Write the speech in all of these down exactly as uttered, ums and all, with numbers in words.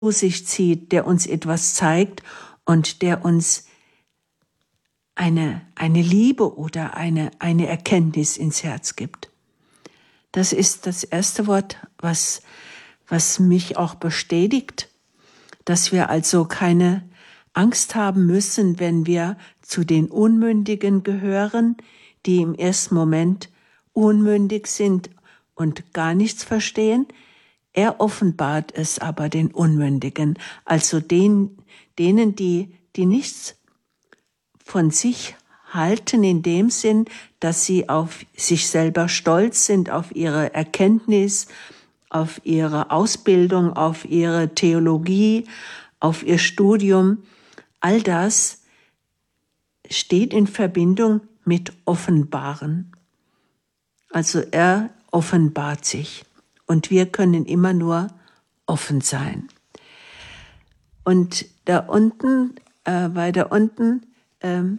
sich zieht, der uns etwas zeigt und der uns eine, eine Liebe oder eine, eine Erkenntnis ins Herz gibt. Das ist das erste Wort, was, was mich auch bestätigt, dass wir also keine Angst haben müssen, wenn wir zu den Unmündigen gehören, die im ersten Moment unmündig sind und gar nichts verstehen. Er offenbart es aber den Unmündigen, also den, denen, die, die nichts von sich halten in dem Sinn, dass sie auf sich selber stolz sind, auf ihre Erkenntnis, auf ihre Ausbildung, auf ihre Theologie, auf ihr Studium. All das steht in Verbindung mit Offenbaren. Also er offenbart sich und wir können immer nur offen sein. Und da unten, äh, weiter unten, ähm,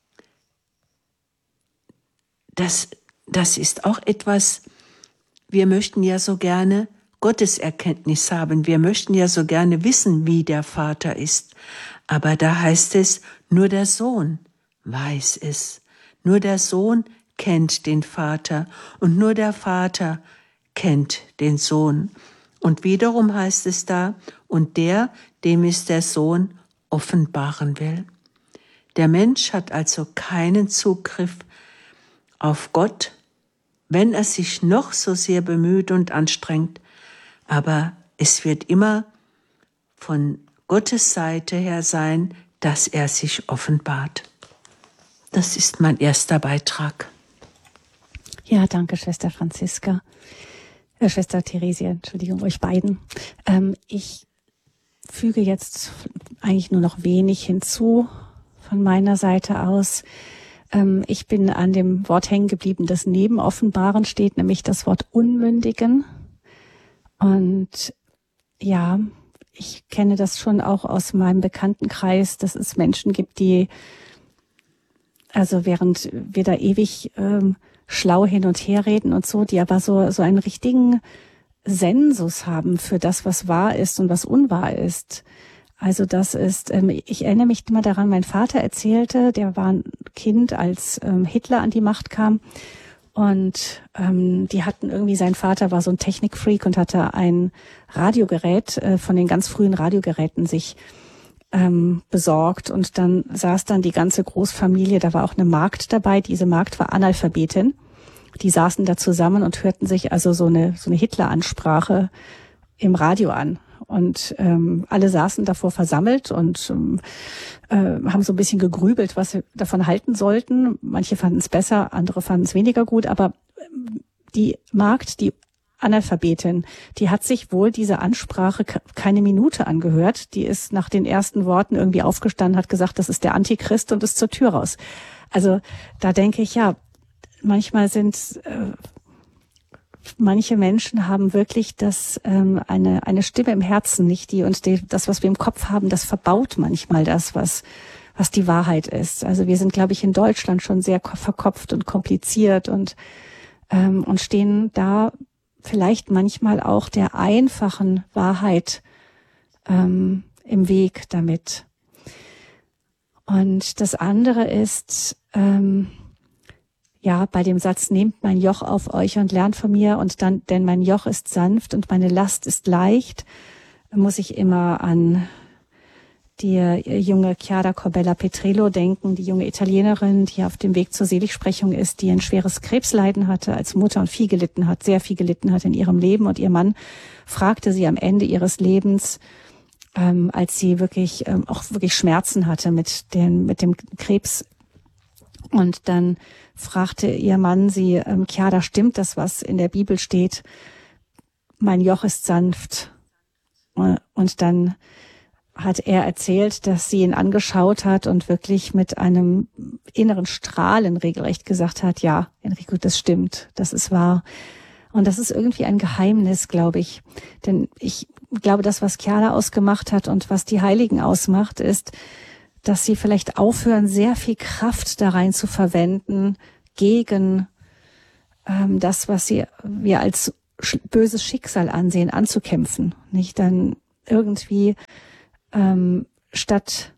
das, das ist auch etwas, wir möchten ja so gerne Gotteserkenntnis haben. Wir möchten ja so gerne wissen, wie der Vater ist. Aber da heißt es, nur der Sohn weiß es. Nur der Sohn kennt den Vater und nur der Vater kennt den Sohn. Und wiederum heißt es da, und der, dem es der Sohn offenbaren will. Der Mensch hat also keinen Zugriff auf Gott, wenn er sich noch so sehr bemüht und anstrengt. Aber es wird immer von Gottes Seite her sein, dass er sich offenbart. Das ist mein erster Beitrag. Ja, danke, Schwester Franziska. Äh, Schwester Theresia, Entschuldigung, euch beiden. Ähm, ich füge jetzt eigentlich nur noch wenig hinzu von meiner Seite aus. Ähm, ich bin an dem Wort hängen geblieben, das neben Offenbaren steht, nämlich das Wort Unmündigen. Und ja, ich kenne das schon auch aus meinem Bekanntenkreis, dass es Menschen gibt, die, also während wir da ewig ähm, schlau hin und her reden und so, die aber so so einen richtigen Sensus haben für das, was wahr ist und was unwahr ist. Also das ist, ähm, ich erinnere mich immer daran, mein Vater erzählte, der war ein Kind, als ähm, Hitler an die Macht kam. Und ähm, die hatten irgendwie, sein Vater war so ein Technikfreak und hatte ein Radiogerät äh, von den ganz frühen Radiogeräten sich ähm, besorgt. Und dann saß dann die ganze Großfamilie, da war auch eine Magd dabei. Diese Magd war Analphabetin. Die saßen da zusammen und hörten sich also so eine so eine Hitler-Ansprache im Radio an. Und ähm, alle saßen davor versammelt und ähm, äh, haben so ein bisschen gegrübelt, was sie davon halten sollten. Manche fanden es besser, andere fanden es weniger gut. Aber die Magd, die Analphabetin, die hat sich wohl diese Ansprache keine Minute angehört. Die ist nach den ersten Worten irgendwie aufgestanden, hat gesagt, das ist der Antichrist und ist zur Tür raus. Also da denke ich, ja, manchmal sind... Äh, Manche Menschen haben wirklich das ähm, eine eine Stimme im Herzen, nicht die und die, das, was wir im Kopf haben, das verbaut manchmal das, was was die Wahrheit ist. Also wir sind, glaube ich, in Deutschland schon sehr verkopft und kompliziert und ähm, und stehen da vielleicht manchmal auch der einfachen Wahrheit ähm, im Weg damit. Und das andere ist ähm, ja, bei dem Satz, nehmt mein Joch auf euch und lernt von mir, und dann, denn mein Joch ist sanft und meine Last ist leicht, muss ich immer an die junge Chiara Corbella Petrello denken, die junge Italienerin, die auf dem Weg zur Seligsprechung ist, die ein schweres Krebsleiden hatte, als Mutter und viel gelitten hat, sehr viel gelitten hat in ihrem Leben. Und ihr Mann fragte sie am Ende ihres Lebens, ähm, als sie wirklich ähm, auch wirklich Schmerzen hatte mit, den, mit dem Krebs. Und dann fragte ihr Mann sie, ähm, Chiara, stimmt das, was in der Bibel steht? Mein Joch ist sanft. Und dann hat er erzählt, dass sie ihn angeschaut hat und wirklich mit einem inneren Strahlen regelrecht gesagt hat, ja, Enrico, das stimmt, das ist wahr. Und das ist irgendwie ein Geheimnis, glaube ich. Denn ich glaube, das, was Chiara ausgemacht hat und was die Heiligen ausmacht, ist, dass sie vielleicht aufhören, sehr viel Kraft da rein zu verwenden gegen ähm, das, was sie wir als sch- böses Schicksal ansehen, anzukämpfen. Nicht? Dann irgendwie ähm, statt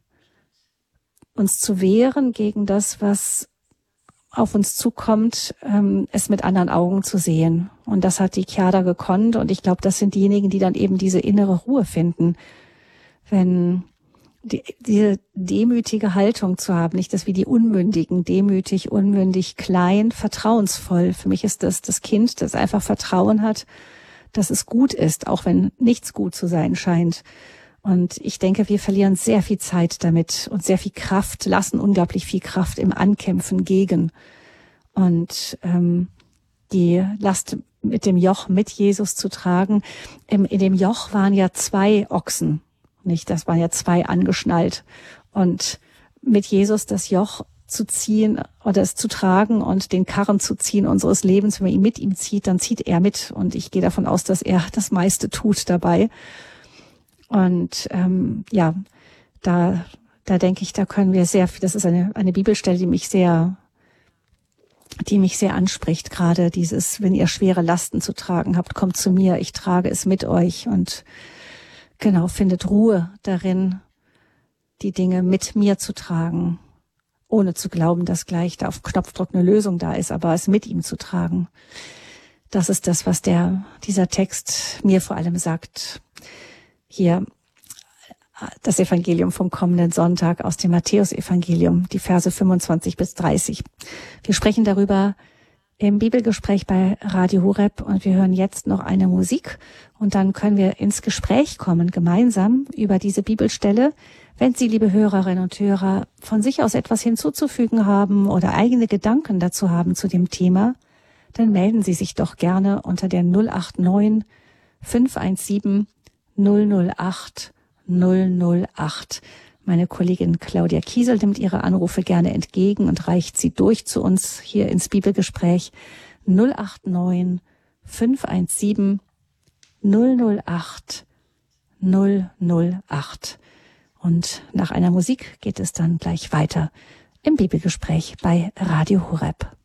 uns zu wehren gegen das, was auf uns zukommt, ähm, es mit anderen Augen zu sehen. Und das hat die Chiara gekonnt. Und ich glaube, das sind diejenigen, die dann eben diese innere Ruhe finden. Wenn die, diese demütige Haltung zu haben, nicht das wie die Unmündigen, demütig, unmündig, klein, vertrauensvoll. Für mich ist das das Kind, das einfach Vertrauen hat, dass es gut ist, auch wenn nichts gut zu sein scheint. Und ich denke, wir verlieren sehr viel Zeit damit und sehr viel Kraft, lassen unglaublich viel Kraft im Ankämpfen gegen. Und ähm, die Last mit dem Joch mit Jesus zu tragen. Im, in dem Joch waren ja zwei Ochsen, nicht? Das waren ja zwei angeschnallt. Und mit Jesus das Joch zu ziehen oder es zu tragen und den Karren zu ziehen unseres Lebens, wenn man ihn mit ihm zieht, dann zieht er mit. Und ich gehe davon aus, dass er das meiste tut dabei. Und ähm, ja, da da denke ich, da können wir sehr viel. Das ist eine eine Bibelstelle, die mich sehr, die mich sehr anspricht. Gerade dieses, wenn ihr schwere Lasten zu tragen habt, kommt zu mir, ich trage es mit euch und genau findet Ruhe darin, die Dinge mit mir zu tragen, ohne zu glauben, dass gleich da auf Knopfdruck eine Lösung da ist, aber es mit ihm zu tragen. Das ist das, was der dieser Text mir vor allem sagt. Hier das Evangelium vom kommenden Sonntag aus dem Matthäus-Evangelium, die Verse fünfundzwanzig bis dreißig. Wir sprechen darüber im Bibelgespräch bei Radio Horeb und wir hören jetzt noch eine Musik und dann können wir ins Gespräch kommen, gemeinsam über diese Bibelstelle. Wenn Sie, liebe Hörerinnen und Hörer, von sich aus etwas hinzuzufügen haben oder eigene Gedanken dazu haben zu dem Thema, dann melden Sie sich doch gerne unter der null acht neun fünf eins sieben null null acht null null acht. Meine Kollegin Claudia Kiesel nimmt ihre Anrufe gerne entgegen und reicht sie durch zu uns hier ins Bibelgespräch null acht neun fünf eins sieben null null acht null null acht. Und nach einer Musik geht es dann gleich weiter im Bibelgespräch bei Radio Horeb.